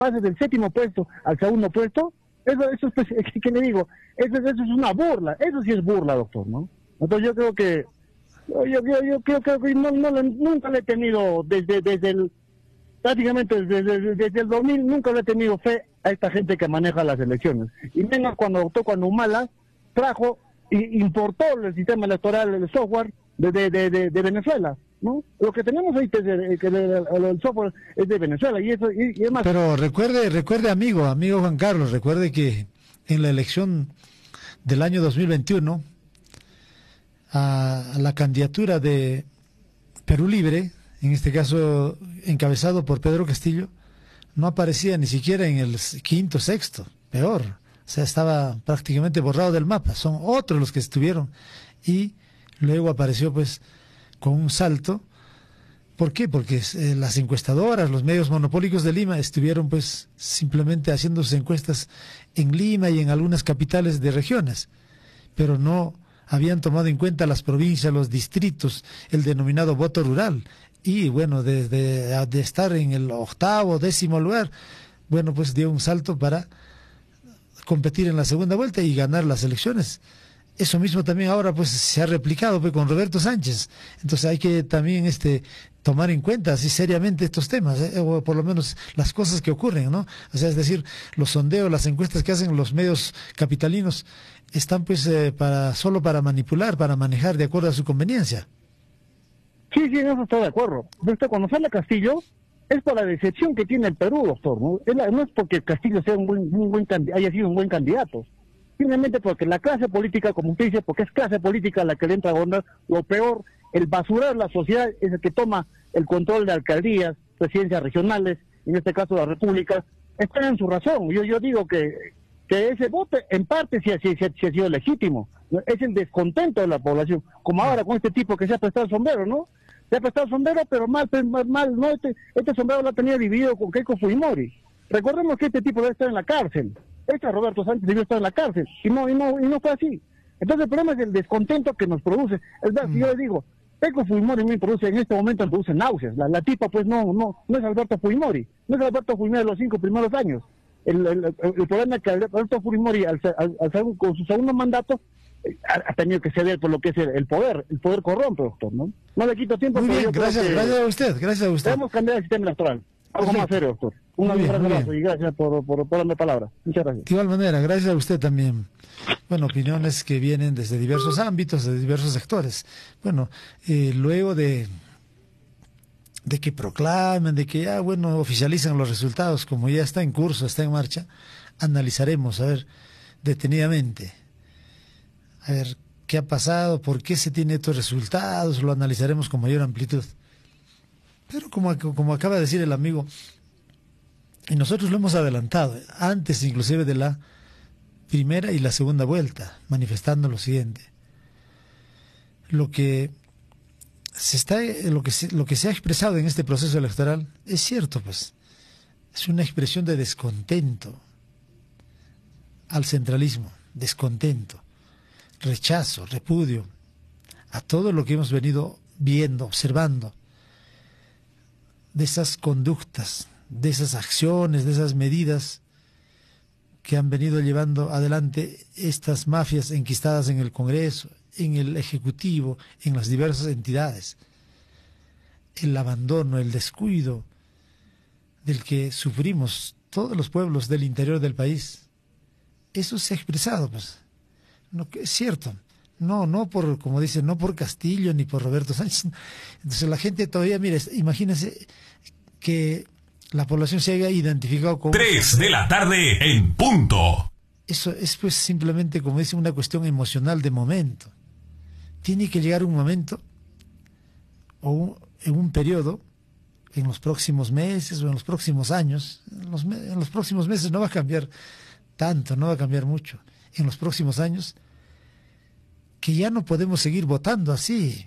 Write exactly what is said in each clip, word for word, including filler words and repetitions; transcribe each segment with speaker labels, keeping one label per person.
Speaker 1: pase del séptimo puesto al segundo puesto, eso, eso es, pues, ¿qué le digo? Eso, eso es una burla, eso sí es burla, doctor, ¿no? Entonces yo creo que, yo, yo, yo creo, creo que no, no, nunca le he tenido, desde, desde el, prácticamente desde, desde, desde el dos mil, nunca le he tenido fe a esta gente que maneja las elecciones. Y menos cuando optó, cuando Humala trajo e importó el sistema electoral, el software de, de, de, de, de Venezuela, ¿no? Lo que tenemos ahí, que el, el, el software es de Venezuela, y eso, y, y es más...
Speaker 2: Pero recuerde, recuerde amigo, amigo Juan Carlos, recuerde que en la elección del año dos mil veintiuno, a la candidatura de Perú Libre, en este caso encabezado por Pedro Castillo, no aparecía ni siquiera en el quinto, sexto, peor, o sea, estaba prácticamente borrado del mapa, son otros los que estuvieron, y luego apareció pues con un salto. ¿Por qué? Porque eh, las encuestadoras, los medios monopólicos de Lima estuvieron pues simplemente haciendo sus encuestas en Lima y en algunas capitales de regiones, pero no habían tomado en cuenta las provincias, los distritos, el denominado voto rural. Y bueno, desde de, de estar en el octavo, décimo lugar, bueno, pues dio un salto para competir en la segunda vuelta y ganar las elecciones. Eso mismo también ahora pues se ha replicado pues, con Roberto Sánchez. Entonces hay que también este tomar en cuenta así seriamente estos temas, ¿eh? O por lo menos las cosas que ocurren, ¿no? O sea, es decir, los sondeos, las encuestas que hacen los medios capitalinos están pues eh, para solo para manipular, para manejar de acuerdo a su conveniencia.
Speaker 1: Sí, sí, en eso estoy de acuerdo. Usted cuando sale a Castillo es por la decepción que tiene el Perú, doctor, ¿no? Es la, no es porque Castillo sea un buen, un buen haya sido un buen candidato, simplemente porque la clase política, como usted dice, porque es clase política la que le entra a gobernar, lo peor, el basurar la sociedad es el que toma el control de alcaldías, presidencias regionales, en este caso la república, están en su razón. Yo yo digo que, que ese voto en parte sí, sí, sí, sí ha sido legítimo, ¿no? Es el descontento de la población, como ahora con este tipo que se ha prestado el sombrero, ¿no? Se ha prestado el sombrero, pero mal, mal, mal ¿no? Este, este sombrero lo ha tenido dividido con Keiko Fujimori. Recordemos que este tipo debe estar en la cárcel. Este Roberto Sánchez debió estar en la cárcel, y no, y no, y no fue así. Entonces el problema es el descontento que nos produce. Es verdad, mm. si yo le digo, Keiko Fujimori me produce, en este momento me produce náuseas. La, la tipa pues no, no, no es Alberto Fujimori, no es Alberto Fujimori de los cinco primeros años. El, el, el, el problema es que Alberto Fujimori, al, al, al, con su segundo mandato, ha tenido que ceder por lo que es el, el poder, el poder corrompe, doctor, ¿no? No le quito tiempo.
Speaker 2: Muy bien,
Speaker 1: yo
Speaker 2: gracias,
Speaker 1: que
Speaker 2: gracias a usted, gracias a usted.
Speaker 1: Debemos cambiar el sistema electoral, algo Perfecto. Más serio, doctor. Un gran abrazo y gracias por, por, por darme palabra. Muchas gracias.
Speaker 2: De igual manera, gracias a usted también. Bueno, opiniones que vienen desde diversos ámbitos, de diversos sectores. Bueno, eh, luego de, de que proclamen, de que ya, bueno, oficializan los resultados, como ya está en curso, está en marcha, analizaremos, a ver, detenidamente, a ver qué ha pasado, por qué se tienen estos resultados, lo analizaremos con mayor amplitud. Pero como, como acaba de decir el amigo, y nosotros lo hemos adelantado, antes inclusive de la primera y la segunda vuelta, manifestando lo siguiente: lo que se está, lo que se, lo que se ha expresado en este proceso electoral es cierto, pues, es una expresión de descontento al centralismo, descontento, rechazo, repudio a todo lo que hemos venido viendo, observando, de esas conductas, de esas acciones, de esas medidas que han venido llevando adelante estas mafias enquistadas en el Congreso, en el Ejecutivo, en las diversas entidades. El abandono, el descuido del que sufrimos todos los pueblos del interior del país. Eso se ha expresado, pues. No, que es cierto, no, no por, como dicen, no por Castillo ni por Roberto Sánchez. Entonces la gente todavía, mire, imagínense que la población se haya identificado con...
Speaker 3: Tres de la tarde en punto.
Speaker 2: Eso es pues simplemente, como dice, una cuestión emocional de momento. Tiene que llegar un momento, o un, en un periodo, en los próximos meses o en los próximos años, en los, en los próximos meses no va a cambiar tanto, no va a cambiar mucho. En los próximos años, que ya no podemos seguir votando así,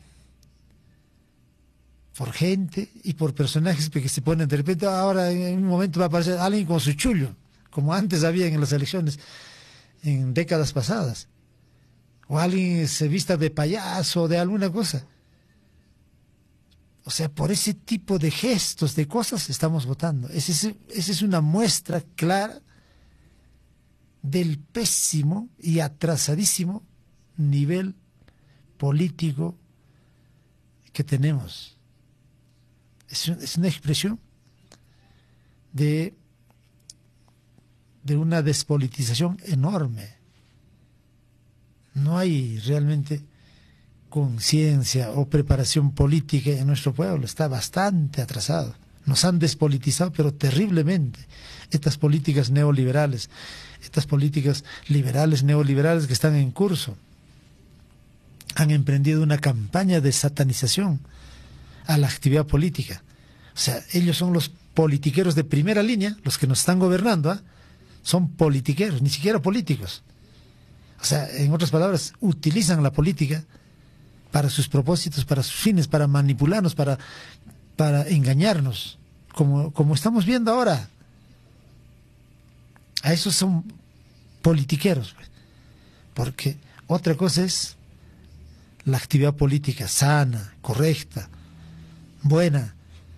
Speaker 2: por gente y por personajes que se ponen, de repente ahora en un momento va a aparecer alguien con su chullo, como antes había en las elecciones, en décadas pasadas, o alguien se vista de payaso o de alguna cosa. O sea, por ese tipo de gestos, de cosas, estamos votando. Esa es, esa es una muestra clara del pésimo y atrasadísimo nivel político que tenemos. Es, un, es una expresión de, de una despolitización enorme. No hay realmente conciencia o preparación política en nuestro pueblo, está bastante atrasado. Nos han despolitizado, pero terriblemente, estas políticas neoliberales, estas políticas liberales, neoliberales que están en curso. Han emprendido una campaña de satanización a la actividad política. O sea, ellos son los politiqueros de primera línea, los que nos están gobernando, ¿eh? Son politiqueros, ni siquiera políticos. O sea, en otras palabras, utilizan la política para sus propósitos, para sus fines, para manipularnos, para, para engañarnos, como, como estamos viendo ahora. A esos son politiqueros, porque otra cosa es la actividad política sana, correcta, buena.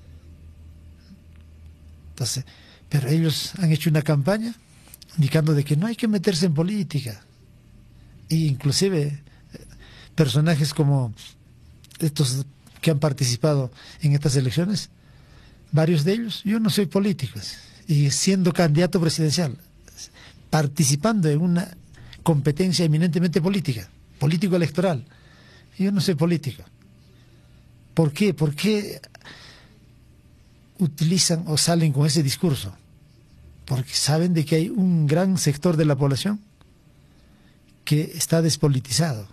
Speaker 2: Entonces, pero ellos han hecho una campaña indicando de que no hay que meterse en política. E inclusive personajes como estos que han participado en estas elecciones, varios de ellos, yo no soy político, y siendo candidato presidencial, participando en una competencia eminentemente política, político electoral, yo no soy político. ¿Por qué? ¿Por qué utilizan o salen con ese discurso? Porque saben de que hay un gran sector de la población que está despolitizado,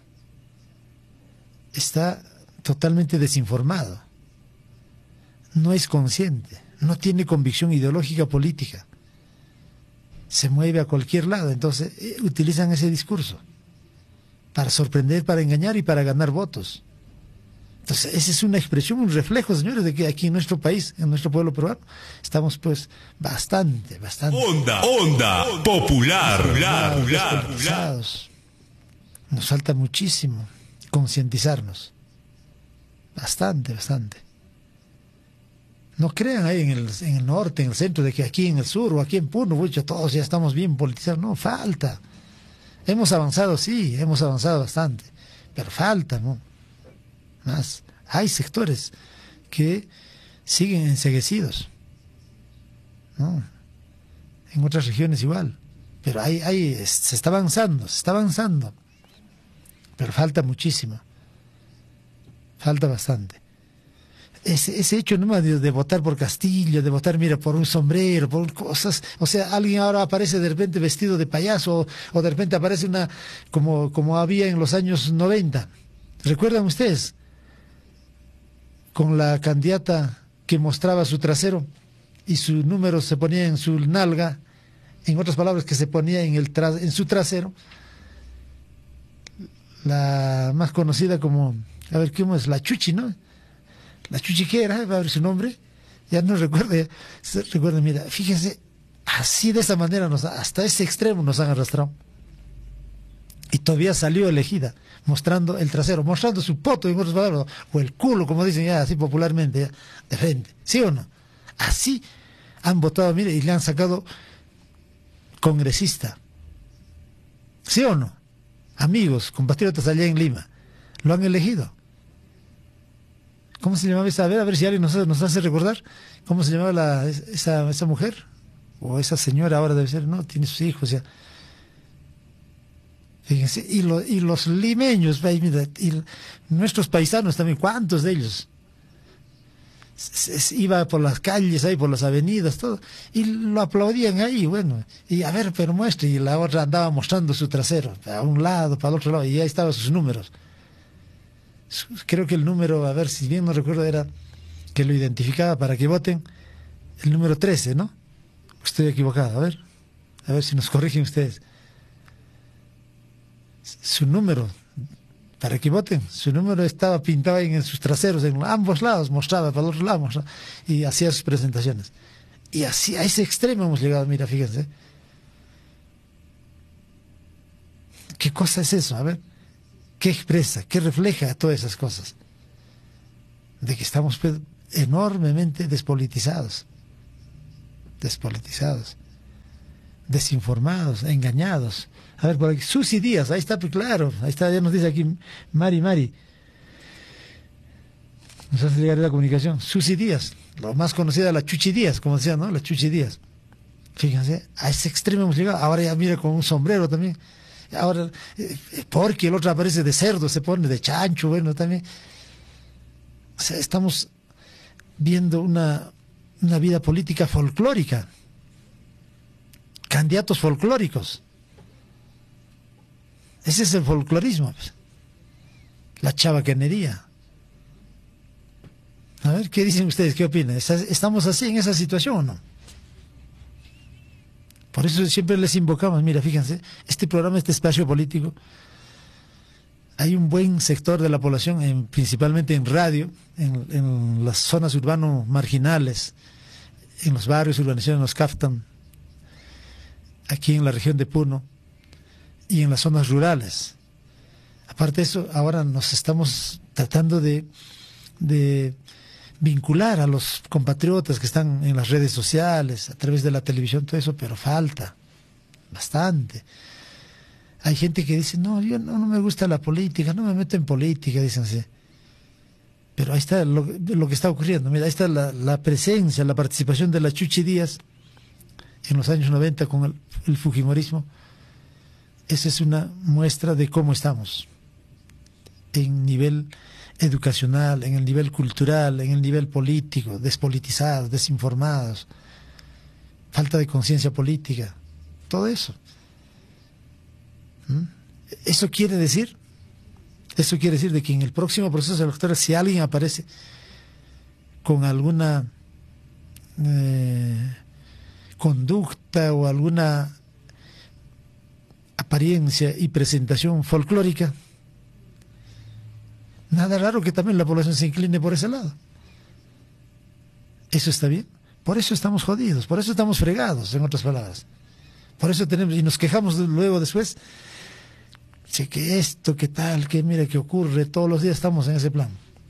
Speaker 2: está totalmente desinformado, no es consciente, no tiene convicción ideológica política, se mueve a cualquier lado. Entonces eh, utilizan ese discurso para sorprender, para engañar y para ganar votos. Entonces esa es una expresión, un reflejo, señores, de que aquí en nuestro país, en nuestro pueblo peruano, estamos pues bastante, bastante
Speaker 3: Onda, onda, popular, popular, popular, popular.
Speaker 2: Nos falta muchísimo concientizarnos, bastante, bastante. No crean ahí en el, en el norte, en el centro, de que aquí en el sur o aquí en Puno, mucho, todos ya estamos bien politizados. No, falta. Hemos avanzado, sí, hemos avanzado bastante, pero falta, ¿no? Más. Hay sectores que siguen enceguecidos, ¿no? En otras regiones igual, pero hay, hay, se está avanzando, se está avanzando. Pero falta muchísimo, falta bastante. Ese, ese hecho nomás de, de votar por Castillo, de votar, mira, por un sombrero, por cosas, o sea, alguien ahora aparece de repente vestido de payaso, o, o de repente aparece una, como, como había en los años noventa. ¿Recuerdan ustedes? Con la candidata que mostraba su trasero y su número se ponía en su nalga, en otras palabras, que se ponía en, el tra en su trasero. La más conocida como, a ver, ¿cómo es? La Chuchi, ¿no? La Chuchi, ¿qué era? A ver su nombre. Ya no recuerdo. Ya, recuerdo, mira, fíjense, así de esa manera, nos, hasta ese extremo nos han arrastrado. Y todavía salió elegida, mostrando el trasero, mostrando su poto, en otras palabras, o el culo, como dicen ya así popularmente, ya, de frente. ¿Sí o no? Así han votado, mire, y le han sacado congresista. ¿Sí o no? Amigos, compatriotas allá en Lima, lo han elegido. ¿Cómo se llamaba esa? A ver, a ver si alguien nos, nos hace recordar. ¿Cómo se llamaba la, esa, esa mujer? O esa señora ahora debe ser, ¿no? Tiene sus hijos ya. Fíjense, y, lo, y los limeños, mira, y nuestros paisanos también, ¿cuántos de ellos? Se, se, iba por las calles, ahí por las avenidas, todo, y lo aplaudían ahí, bueno, y a ver, pero muestre, y la otra andaba mostrando su trasero, a un lado, para el otro lado, y ahí estaban sus números. Creo que el número, a ver, si bien no recuerdo, era que lo identificaba para que voten, el número trece, ¿no? Estoy equivocado, a ver, a ver si nos corrigen ustedes. Su número, para que voten, su número estaba pintado ahí en sus traseros, en ambos lados, mostraba para los otro lado, mostraba, y hacía sus presentaciones. Y así, a ese extremo hemos llegado, mira, fíjense. ¿Qué cosa es eso? A ver, ¿qué expresa? ¿Qué refleja todas esas cosas? de que estamos pues, enormemente despolitizados, despolitizados, desinformados, engañados. A ver, por aquí, Susi Díaz, ahí está, pues, claro, ahí está, ya nos dice aquí Mari Mari. Nos hace llegar la comunicación. Susi Díaz, lo más conocida, la Chuchi Díaz, como decía, ¿no? La Chuchi Díaz. Fíjense, a ese extremo hemos llegado. Ahora ya mira con un sombrero también. Ahora, eh, porque el otro aparece de cerdo, se pone de chancho, bueno, también. O sea, estamos viendo una, una vida política folclórica. Candidatos folclóricos. Ese es el folclorismo. Pues. La chavacanería. A ver, ¿qué dicen ustedes? ¿Qué opinan? ¿Estamos así en esa situación o no? Por eso siempre les invocamos, mira, fíjense, este programa, este espacio político, hay un buen sector de la población, en, principalmente en radio, en, en las zonas urbanas marginales, en los barrios urbanizados, en los Caftan, aquí en la región de Puno, y en las zonas rurales. Aparte de eso, ahora nos estamos tratando de, de vincular a los compatriotas que están en las redes sociales, a través de la televisión, todo eso, pero falta bastante. Hay gente que dice, no, yo no, no me gusta la política, no me meto en política, dicen así. Pero ahí está lo, lo que está ocurriendo. Mira, ahí está la, la presencia, la participación de la Chuchi Díaz en los años noventa con el, el fujimorismo. Esa es una muestra de cómo estamos en nivel educacional, en el nivel cultural, en el nivel político, despolitizados, desinformados, falta de conciencia política, todo eso. ¿Mm? Eso quiere decir, eso quiere decir de que en el próximo proceso electoral, si alguien aparece con alguna eh, conducta o alguna apariencia y presentación folclórica, nada raro que también la población se incline por ese lado. ¿Eso está bien? Por eso estamos jodidos, por eso estamos fregados, en otras palabras. Por eso tenemos, y nos quejamos luego después, che, que esto, que tal, que mira, que ocurre, todos los días estamos en ese plan.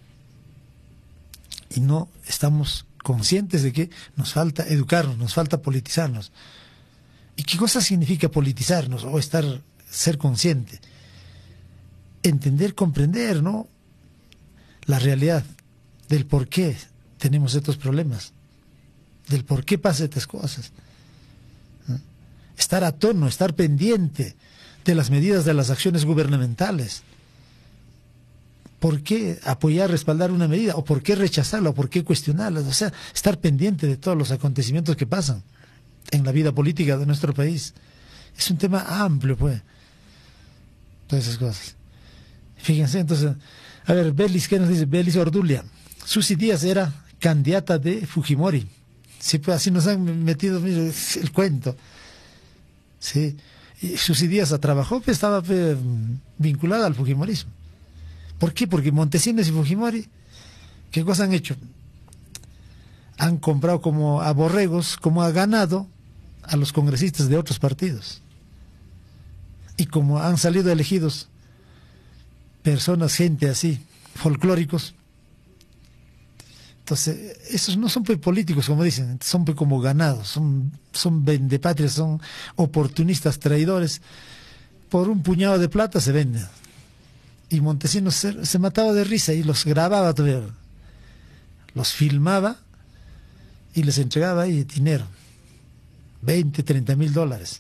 Speaker 2: Y no estamos conscientes de que nos falta educarnos, nos falta politizarnos. ¿Y qué cosa significa politizarnos o estar, ser consciente? Entender, comprender, ¿no?, la realidad del por qué tenemos estos problemas, del por qué pasan estas cosas. ¿No? Estar a tono, estar pendiente de las medidas, de las acciones gubernamentales. ¿Por qué apoyar, respaldar una medida? ¿O por qué rechazarla? ¿O por qué cuestionarla? O sea, estar pendiente de todos los acontecimientos que pasan en la vida política de nuestro país. Es un tema amplio, pues. Todas esas cosas. Fíjense, entonces... A ver, Belis, ¿qué nos dice? Belis Ordulia. Susi Díaz era candidata de Fujimori. Sí, pues así nos han metido, mire, el cuento. Sí. Y Susi Díaz trabajó, pues estaba pues, vinculada al Fujimorismo. ¿Por qué? Porque Montesinos y Fujimori, ¿qué cosa han hecho? Han comprado como a borregos, como a ganado, a los congresistas de otros partidos. Y como han salido elegidos personas, gente así, folclóricos, entonces esos no son pues políticos, como dicen, son pues como ganados, son, son vendepatrias, son oportunistas, traidores. Por un puñado de plata se venden. Y Montesinos se, se mataba de risa y los grababa todavía, los filmaba y les entregaba ahí dinero, veinte, treinta mil dólares.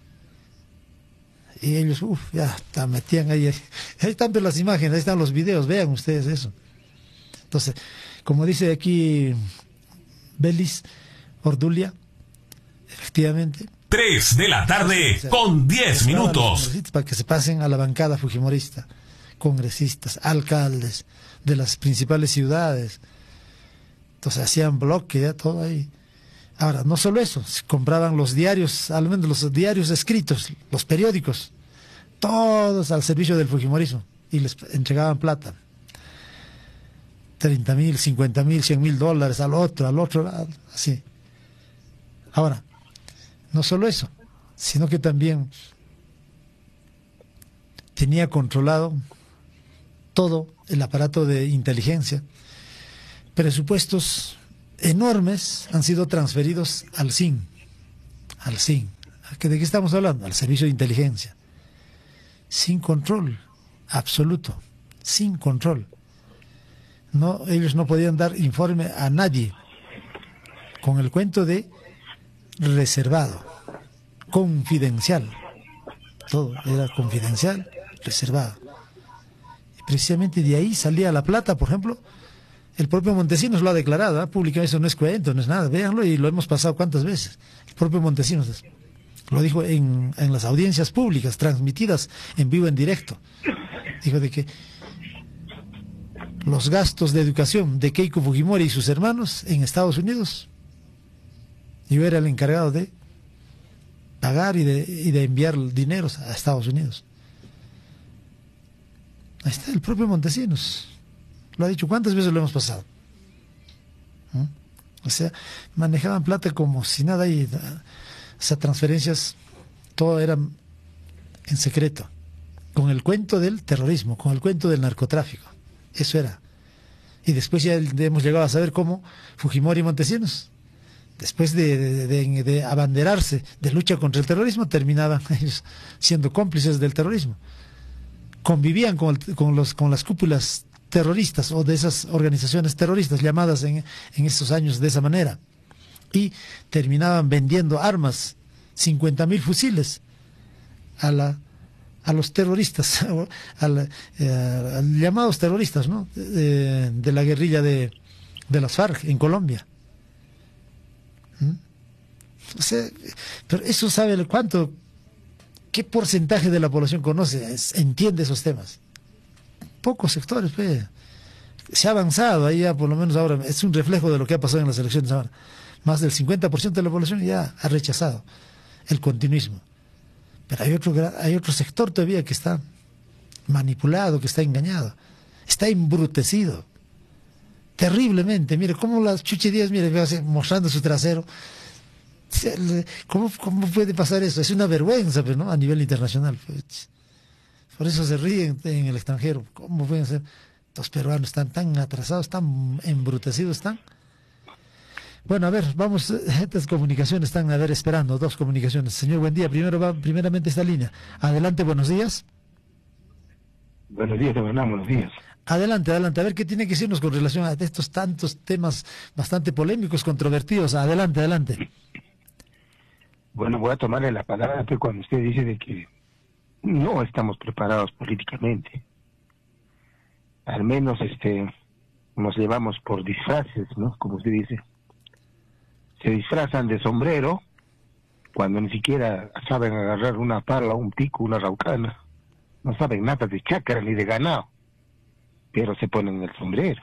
Speaker 2: Y ellos, uff, ya, está, metían ahí, ahí están las imágenes, ahí están los videos, vean ustedes eso. Entonces, como dice aquí Belis Ordulia, efectivamente.
Speaker 3: Tres de la tarde con diez minutos.
Speaker 2: Para que se pasen a la bancada fujimorista, congresistas, alcaldes de las principales ciudades. Entonces hacían bloque, ya todo ahí. Ahora, no solo eso, compraban los diarios, al menos los diarios escritos, los periódicos, todos al servicio del fujimorismo, y les entregaban plata. treinta mil, cincuenta mil, cien mil dólares al otro, al otro lado, así. Ahora, no solo eso, sino que también tenía controlado todo el aparato de inteligencia presupuestos enormes han sido transferidos al S I N, al S I N. ¿De qué estamos hablando? Al Servicio de Inteligencia. Sin control absoluto, sin control. No, ellos no podían dar informe a nadie, con el cuento de reservado, confidencial. Todo era confidencial, reservado. Y precisamente de ahí salía la plata, por ejemplo. El propio Montesinos lo ha declarado, ¿eh? Públicamente, eso no es cuento, no es nada, véanlo, y lo hemos pasado cuántas veces. El propio Montesinos lo dijo en, en las audiencias públicas, transmitidas en vivo, en directo. Dijo de que los gastos de educación de Keiko Fujimori y sus hermanos en Estados Unidos, yo era el encargado de pagar y de, y de enviar dineros a Estados Unidos. Ahí está el propio Montesinos. Lo ha dicho, ¿cuántas veces lo hemos pasado? ¿Mm? O sea, manejaban plata como si nada, y o sea, transferencias, todo era en secreto, con el cuento del terrorismo, con el cuento del narcotráfico. Eso era. Y después ya hemos llegado a saber cómo Fujimori y Montesinos, después de, de, de, de abanderarse de lucha contra el terrorismo, terminaban ellos siendo cómplices del terrorismo. Convivían con, el, con, los, con las cúpulas terroristas o de esas organizaciones terroristas llamadas en, en estos años de esa manera, y terminaban vendiendo armas, cincuenta mil fusiles a la a los terroristas, a, la, eh, a llamados terroristas, ¿no? de, de la guerrilla de, de las FARC en Colombia. ¿Mm? O sea, pero eso sabe cuánto, qué porcentaje de la población conoce, es, entiende esos temas. Pocos sectores, pues. Se ha avanzado, ahí ya por lo menos ahora es un reflejo de lo que ha pasado en las elecciones ahora. Más del cincuenta por ciento de la población ya ha rechazado el continuismo. Pero hay otro, hay otro sector todavía que está manipulado, que está engañado, está embrutecido, terriblemente. Mire, cómo las Chuchi Díaz, mire, mostrando su trasero. ¿Cómo, cómo puede pasar eso? Es una vergüenza, pero no a nivel internacional. Pues. Por eso se ríen en el extranjero. ¿Cómo pueden ser? Los peruanos están tan atrasados, tan embrutecidos, están. Bueno, a ver, vamos, estas comunicaciones están, a ver, esperando, dos comunicaciones. Señor, buen día. Primero va, primeramente esta línea. Adelante, buenos días.
Speaker 4: Buenos días, de verdad, buenos días.
Speaker 2: Adelante, adelante. A ver, ¿qué tiene que decirnos con relación a estos tantos temas bastante polémicos, controvertidos? Adelante, adelante.
Speaker 4: Bueno, voy a tomarle la palabra pues, cuando usted dice de que no estamos preparados políticamente. Al menos este nos llevamos por disfraces, ¿no? Como usted dice. Se disfrazan de sombrero cuando ni siquiera saben agarrar una pala, un pico, una raucana. No saben nada de chácara ni de ganado, pero se ponen el sombrero.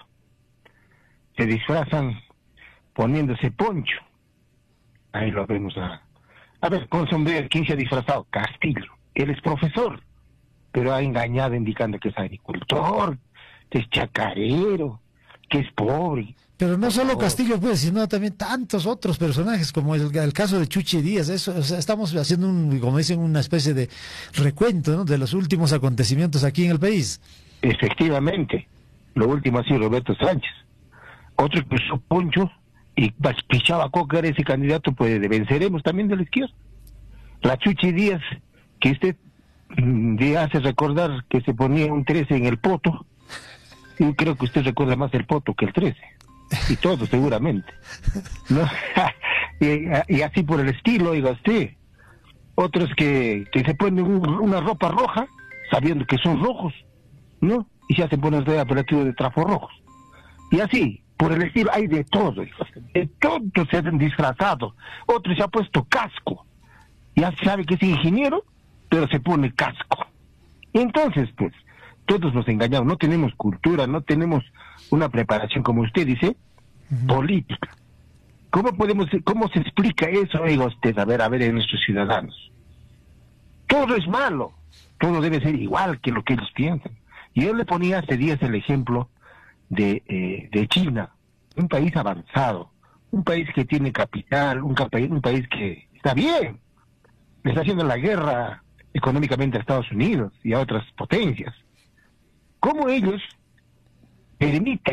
Speaker 4: Se disfrazan poniéndose poncho. Ahí lo vemos a... A ver, con sombrero, ¿quién se ha disfrazado? Castillo. Él es profesor, pero ha engañado indicando que es agricultor, que es chacarero, que es pobre.
Speaker 2: Pero no solo Castillo, pues, sino también tantos otros personajes, como el, el caso de Chuchi Díaz. Eso, o sea, estamos haciendo, un, como dicen, una especie de recuento, ¿no?, de los últimos acontecimientos aquí en el país.
Speaker 4: Efectivamente. Lo último ha sido Roberto Sánchez. Otro que usó poncho y pichaba coca, era ese candidato, pues, de venceremos también de la izquierda. La Chuchi Díaz, que usted mm, hace recordar que se ponía un trece en el poto. Yo creo que usted recuerda más el poto que el trece. Y todo, seguramente. ¿No? y, y así por el estilo, oiga usted. Otros que, que se ponen un, una ropa roja, sabiendo que son rojos, ¿no? Y ya se ponen el apelativo de trapos rojos. Y así, por el estilo, hay de todo, hijos. De todo se han disfrazado. Otro se ha puesto casco. Ya sabe que es ingeniero, pero se pone casco. Entonces, pues, todos nos engañamos. No tenemos cultura, no tenemos una preparación, como usted dice, uh-huh. política. ¿Cómo podemos, cómo se explica eso, oiga usted, a ver, a ver, en nuestros ciudadanos? Todo es malo, todo debe ser igual que lo que ellos piensan. Y yo le ponía hace días el ejemplo de, eh, de China, un país avanzado, un país que tiene capital, un, un país que está bien, le está haciendo la guerra económicamente a Estados Unidos y a otras potencias. ¿Cómo ellos permiten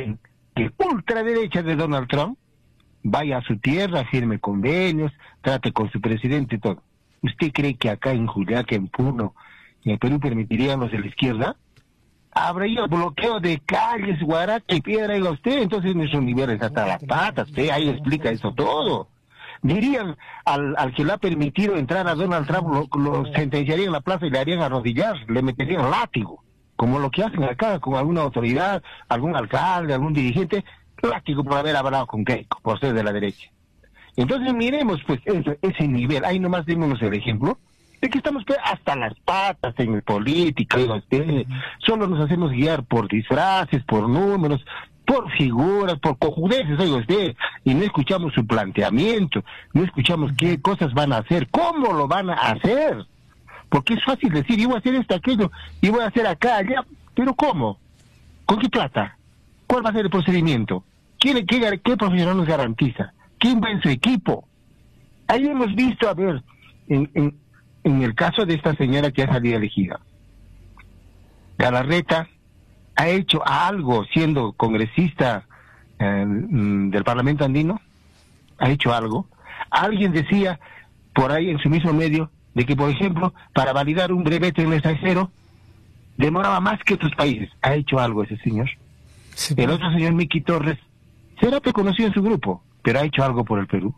Speaker 4: que ultraderecha de Donald Trump vaya a su tierra, firme convenios, trate con su presidente y todo. ¿Usted cree que acá en Juliaca, en Puno, en el Perú permitirían los de la izquierda? Habría bloqueo de calles, Guaraca y Piedra, y usted, entonces nuestro nivel es hasta las patas, usted ahí explica eso todo. Dirían al, al que le ha permitido entrar a Donald Trump, lo, lo sentenciarían en la plaza y le harían arrodillar, le meterían látigo, como lo que hacen acá con alguna autoridad, algún alcalde, algún dirigente, látigo por haber hablado con Keiko, por ser de la derecha. Entonces miremos pues ese, ese nivel, ahí nomás démonos el ejemplo, de que estamos hasta las patas en el política, oiga usted, solo nos hacemos guiar por disfraces, por números, por figuras, por cojudeces, oiga usted, y no escuchamos su planteamiento, no escuchamos qué cosas van a hacer, cómo lo van a hacer, porque es fácil decir, yo voy a hacer esto, aquello, y voy a hacer acá, allá, pero ¿cómo? ¿Con qué plata? ¿Cuál va a ser el procedimiento? ¿Quién, qué, qué profesional nos garantiza? ¿Quién va en su equipo? Ahí hemos visto, a ver, en, en, en el caso de esta señora que ha salido elegida, Galarreta ha hecho algo siendo congresista eh, del Parlamento Andino, ha hecho algo. Alguien decía por ahí en su mismo medio de que, por ejemplo, para validar un brevete en el extranjero demoraba más que otros países. Ha hecho algo ese señor. Sí, el otro señor, Miki Torres, será conocido en su grupo, pero ha hecho algo por el Perú.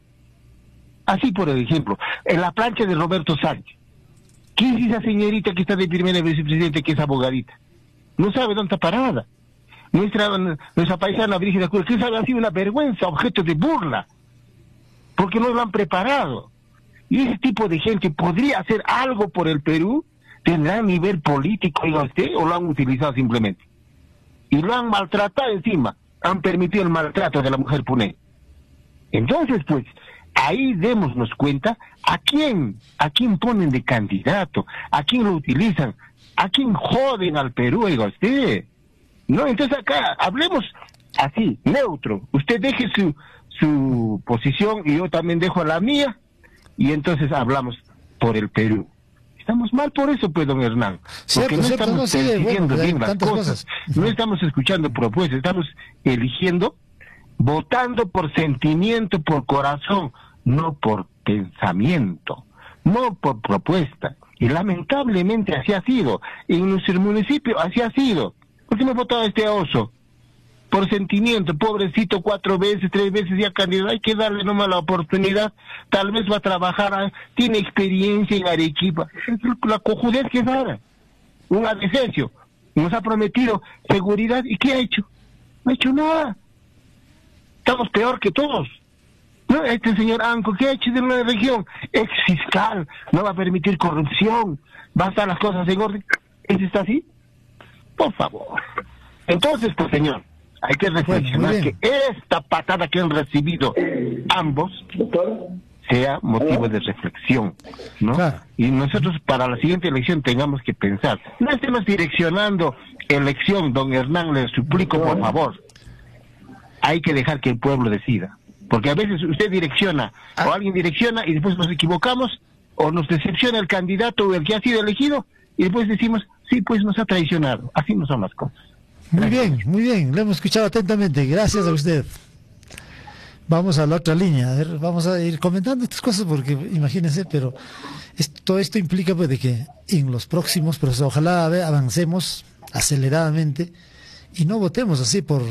Speaker 4: Así, por ejemplo, en la plancha de Roberto Sánchez. ¿Quién es esa señorita que está de primera vicepresidente, que es abogadita? No sabe dónde está parada. Nuestra, nuestra paisana Brígida Cruz, ¿quién sabe? Ha sido una vergüenza, objeto de burla, porque no lo han preparado. Y ese tipo de gente podría hacer algo por el Perú, tendrá nivel político, oiga usted, o lo han utilizado simplemente. Y lo han maltratado encima, han permitido el maltrato de la mujer puneña. Entonces, pues, ahí démonos cuenta a quién, a quién ponen de candidato, a quién lo utilizan, a quién joden al Perú, oiga usted. No, entonces acá hablemos así, neutro. Usted deje su, su posición y yo también dejo la mía, y entonces hablamos por el Perú. Estamos mal por eso, pues, don Hernán, porque no estamos decidiendo bien las cosas, no estamos escuchando propuestas, estamos eligiendo, votando por sentimiento, por corazón, no por pensamiento, no por propuesta. Y lamentablemente así ha sido. En nuestro municipio así ha sido. ¿Por qué me votaba este oso? Por sentimiento, pobrecito, cuatro veces, tres veces ya candidato, hay que darle nomás la oportunidad, tal vez va a trabajar, tiene experiencia en Arequipa, la cojudez que es ahora, un adececio, nos ha prometido seguridad, ¿y qué ha hecho? No ha hecho nada, estamos peor que todos. ¿No? Este señor Anco, ¿qué ha hecho de una región? Ex fiscal, no va a permitir corrupción, va a estar las cosas en orden. ¿Eso está así? Por favor. Entonces, pues, señor, hay que reflexionar bueno, que esta patada que han recibido ambos sea motivo de reflexión, ¿no? Claro. Y nosotros para la siguiente elección tengamos que pensar. No estemos direccionando elección, don Hernán, le suplico por favor. Hay que dejar que el pueblo decida. Porque a veces usted direcciona, ah. o alguien direcciona y después nos equivocamos, o nos decepciona el candidato o el que ha sido elegido, y después decimos, sí, pues nos ha traicionado. Así no son las cosas.
Speaker 2: Muy bien, muy bien, lo hemos escuchado atentamente, gracias a usted. Vamos a la otra línea, a ver, vamos a ir comentando estas cosas porque imagínense, pero esto, todo esto implica pues de que en los próximos, pues ojalá ver, avancemos aceleradamente y no votemos así por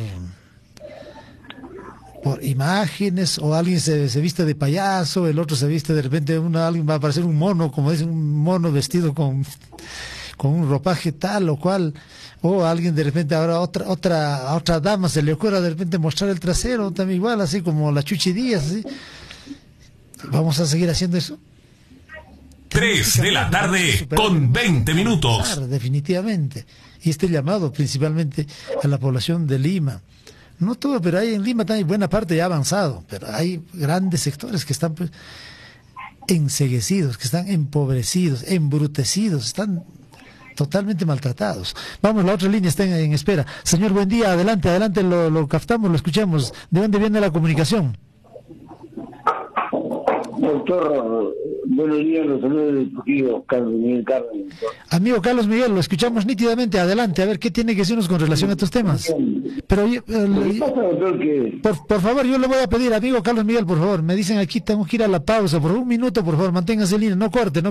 Speaker 2: por imágenes, o alguien se, se viste de payaso, el otro se viste de repente, una, alguien va a aparecer un mono, como dice, un mono vestido con, con un ropaje tal o cual, o alguien de repente ahora otra otra a otra dama se le ocurra de repente mostrar el trasero, también igual, así como la Chuchi Díaz, ¿sí? ¿Vamos a seguir haciendo eso?
Speaker 3: Tres de la tarde con veinte minutos.
Speaker 2: Definitivamente. Y este llamado principalmente a la población de Lima. No todo, pero hay en Lima también buena parte ya avanzado, pero hay grandes sectores que están pues, enceguecidos, que están empobrecidos, embrutecidos, están totalmente maltratados. Vamos, la otra línea está en, en espera. Señor, buen día, adelante, adelante, lo, lo captamos, lo escuchamos. ¿De dónde viene la comunicación?
Speaker 5: doctor? Buenos días, los saludos del Trujillo, Carlos Miguel Carlos.
Speaker 2: Amigo Carlos Miguel, lo escuchamos nítidamente. Adelante, a ver, ¿qué tiene que decirnos con relación a estos temas? Pero eh,
Speaker 5: ¿Qué pasa, doctor? Que...
Speaker 2: por, por favor, yo le voy a pedir, amigo Carlos Miguel, por favor, me dicen aquí, tengo que ir a la pausa, por un minuto, por favor, manténgase en línea, no corte, no